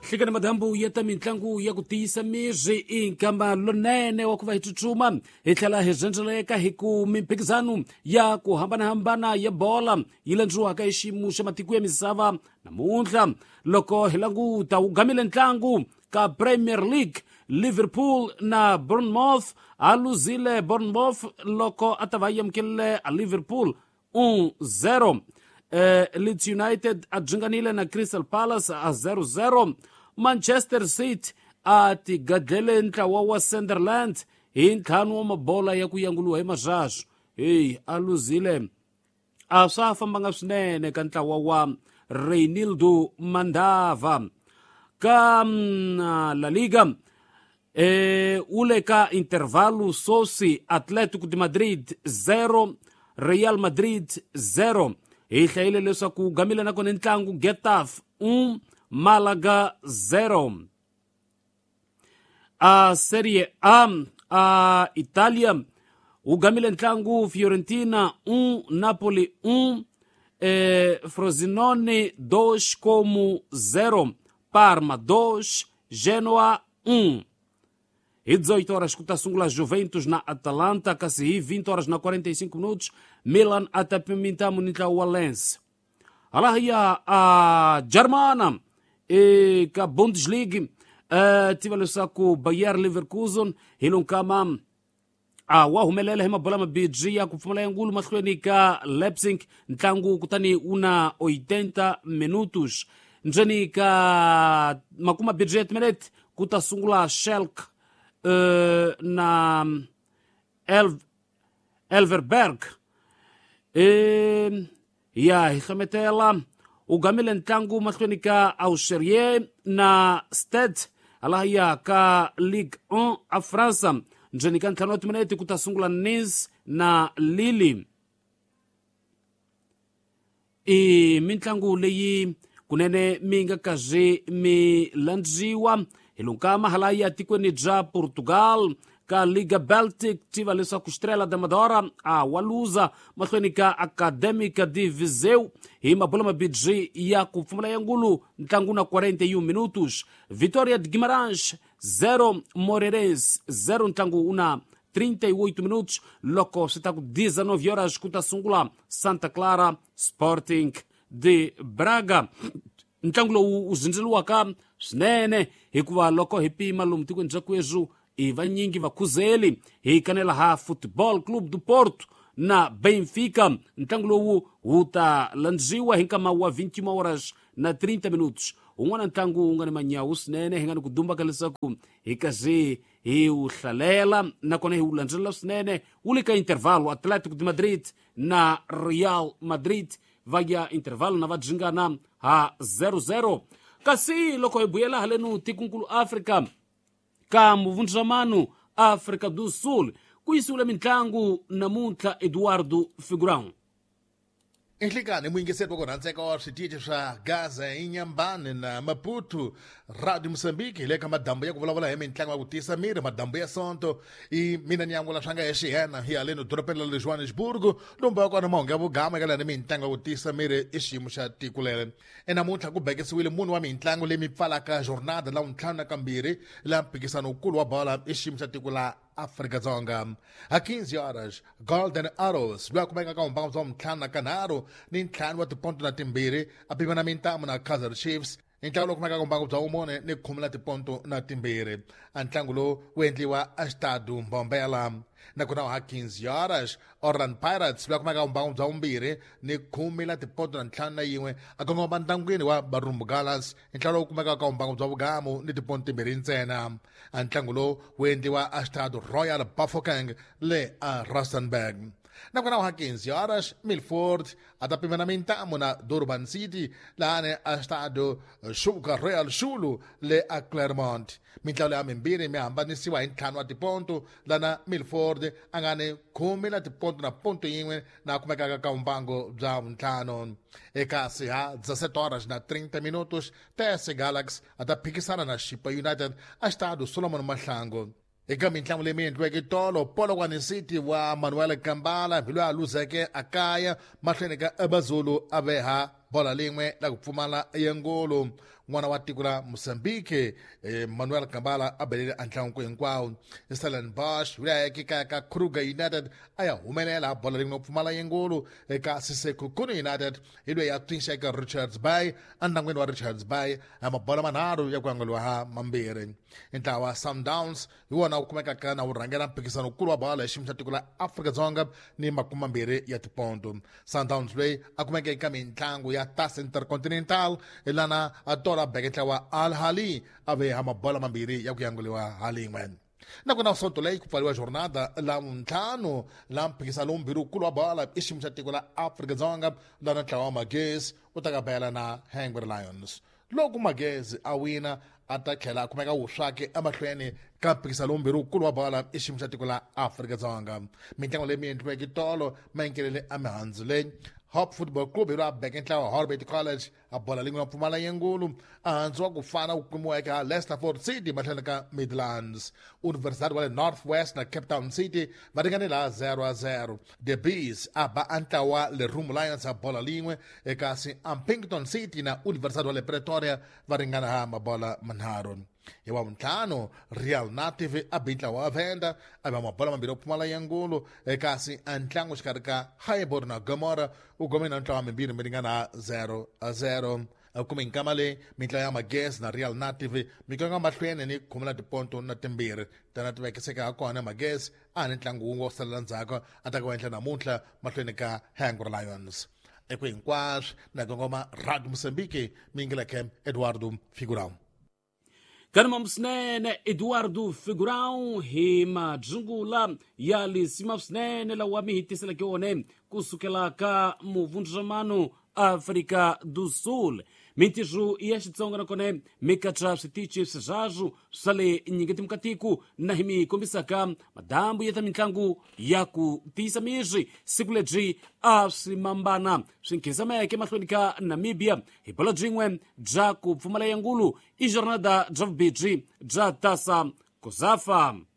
hlikana madambu yata mitlangu ya kutiyisa miri inkama lonene wa kuva hitutuma ithala hizenjeleka hiku miphikizano ya kuhambanahambana ya bola ilanjuwa ka iximu xa matiko ya misava namuntlha loko hilangu ta ugamile ntlangu ka Premier League Liverpool na Bournemouth aluzile Bournemouth loko atavayamkile a Liverpool 1-0. Leeds United adzinganile na Crystal Palace a 0-0. Manchester City ati gadlele ntlawa wa Sunderland hi ntlhanu wa mabola ya ku yanguluwa hi mazhazo aluzile a swa fambanga swinene ka ntlawa wa Reinildo Mandava ka La Liga ule ka intervalo sosi Atletico de Madrid 0 Real Madrid 0 hi hlayile leswaku gamile na kona ntlangu Getafe 1 Malaga 0. A Serie A Italia ugamile ntlangu Fiorentina 1 Napoli 1 Frosinone 2-0 Parma 2 Genoa 1. E 18 horas kutasungula Juventus na Atalanta kasi 20 horas na 45 minutos Milan atapimintamo nitla Valence. Alahia a Germana ka Bundesliga tivalesa ku Bayer Leverkusen hilon kama wahumelela hema bola mabiji ya kufumala yangulu mahlweni ka Leipzig ntlangu kutani una 80 minutos njeni ka makuma budget minute kutasungula Schalke na Elverberg ya hisametela ugamile ntlangu mahlweni ka Auxerre na Stade alahia ka Ligue 1 a França njeni ka ntlhanu wa timinete kutasungula Nice na Lille. Mintlangu leyi kunene minga kaje milandjiwa hilunkama halaya tikweni ja Portugal ka Liga Baltic tiva leswaku Estrela da Amadora waluza mahlweni ka Académica de Viseu hi mabola mabiji ya kupfumula yangulu ntlangu na 41 minutos. Vitória de Guimarães 0 Moreirense 0 ntlangu una 38 minutos loko sitaku 19 horas kutasungula Santa Clara Sporting de Braga. Ntlangu lowu uzindzeliwaka swinene hikuva loko hi pima lomu tikweni bya kwezu vanyingi vakhuzeli hi kanela ha Football Club do Porto na Benfica. Ntlangu lowu wu ta landziwa hi nkama wa 21 horas na 30 minutos. Un'wana ntlangu wu nga ni manyawu swinene hi nga ni ku dumba ka leswaku hi kaze hi wu hlalela nakona hi wu landzelela swinene wu le ka intervalo Atletico de Madrid na Real Madrid vaya intervalo na va dzingana ha 0-0. Kasi loko hi buyela halenu tikunkulu Africa ka muvundramano Africa do Sul ku yisiwile mitlangu namuntlha Eduardo Figurão. Inhlikani muingiseti wa kunandzeka wa switichi swa Gaza Inhambane na Maputo Radio Moçambique ile ka madambu ya kuvulavula hi mitlangu ya kutisa miri madambu ya sonto mina nyangula swanga ya xihena hi aleno doropela le Joanesburgo lomba ya kona mahungu ya vugama eka lani mitlangu ya kutisa miri i xiyimo xa tiko lere. Namuntlha ku bekisiwile munhu wa mitlangu leyi mi pfalaka jornada la untlhanu na kambirhi la mpikisano wukulu wa bola i xiyimo xa tiko la África-Dzonga. A 15 horas, Golden Arrows vai kumeka ka umbango bya mtlhanu na kanharhu ni ntlhanu wa tiponto na timbirhi a pimanamintamo na Kaizer Chiefs. Ntlangu lowu kumeka ka umbango bya umune ni 10 la tiponto na timbirhi. A ntlangu lowu wu endliwa eStádio Mbombela. Na kuna ha 15 horas, Orlando Pirates vai kumeka ka umbango bya umbirhi ni 10 la tiponto na ntlhanu na yin'we a kongoma ntangwini wa Barumbu Gallants. Ntlangu lowu kumeka ka umbango bya vugamu ni tiponto timbirhi ntsena. A ntlangu lowu wu endliwa eStádio Royal Bafokeng le a Rustenburg. Na kuna ha 15 horas, Milford atapimanamintamo na Durban City lane a Estádio Shuka Real Shulu le a Clermont. Mitlangu ya mimbirhi mi hambanisiwa hi ntlhanu wa tiponto lana Milford a nga ni 10 la tiponto na ponto yin'we na kumekaka ka umbango bya vuntlhanu. Eka siha 17 horas na 30 minutos TS Galaxy ataphikisana na Shippa United a Estádio Solomon Mahlangu. Eka mitlangu leyi mi endliweke tolo Polokwane City wa Manuel Kambala mbilu ya luzeke akaya mahlweni ka Abazulu aveha bola lin'we la ku pfumala yangolo n'wana wa tiko la Mozambique Manuel Kambala a belele antlangu hinkwawo Stellenbosch wu ya eka ka Kruger United a ya humelela bola lin'we pfumala yangolo eka Sekhukhune United hi loyi ya twixa eka Richards Bay entlangwini wa Richards Bay a mabola manharhu ya ku angoliwa ha mambirhi ntlawa Sundowns hi wona wu kumekaka na wu rhangela mphikizano kulu wa bola hi xiyimo xa tiko la Afrika-Dzonga ni 20 ya tiponto Sundowns loyi a kumeke eka mitlangu ya TAS Intercontinental ilana a tola beke ntlawa Al Ahly a ve ha mabola mambirhi ya ku angoliwa ha lin'we na ku na sonto leyi ku pfariwa jornada la ntlhanu la mphikizano wumbirhi wukulu wa bola i xiyimo xa tiko la Afrika-Dzonga lana ntlawa wa Magesi u ta ka bela na Hungry Lions loko Magesi a wina a ta tlhela a kumeka wuswake emahlweni ka mphikizano wumbirhi wukulu wa bola i xiyimo xa tiko la Afrika-Dzonga mitlangu leyi mi endliweke tolo maenkelele a mihandzu leyi Hope Football Club hi ra beke ntlawa Holbert College a bola lin'we wa pfumala yangulu a handzu wa ku fana ku kumiwa eka Leicester City mahlweni ka Midlands Universidad wa le Northwest na Cape Town City va ringanela 0-0 The Bees a ba antlawa le Room Lions a bola lin'we eka Upington City na Universidad wa le Pretoria va ringana ha mabola manharhu hi wa vuntlhanu Real Native a bintla wa Venda a va mabola mambirhi ya pfumala yangulu kasi ntlangu xikarhi ka Highbury na Gomora u gome na ntlawa mimbirhi mi ringana 0-0 kume nkama leyi mitlawa ya Magesi na Real Native mikonga mahlweni ni khumula tiponto na timbirhi tana ti vekiseka ha kona Magesi a ni ntlangu wun'we wo salela ndzhaku a ta ka endla namuntlha mahlweni ka Hungry Lions eku hinkwaswo na kongoma Radio Mozambique mingileke Eduardo Figurão kanima msinene Eduardo Figurão hi madzungula ya lisima msinene la wa mihitisela kione kusukela ka muvundramano África do Sul mintizu ya Xitsonga nakone mikatra switichi swizazu swa le nyingeti mukatiku na hi mi kombisaka madambu ya ta mitlangu ya ku tiyisa miri siku lebyi a swi mambana swi nkhinsameke mahlweni ka Namibia hi bola byin'we bya ku pfumala yangulu i jornada bya vubidyi bya tasa Kozafa